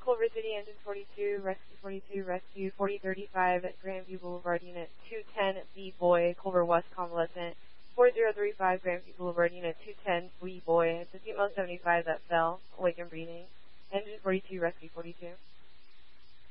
Culver City, Engine 42, Rescue 4035 at Grandview Boulevard, Unit 210, B-Boy, Culver West Convalescent, 4035 Grandview Boulevard, Unit 210, B-Boy. It's a female 75 that fell, awake and breathing. Engine 42, Rescue 42.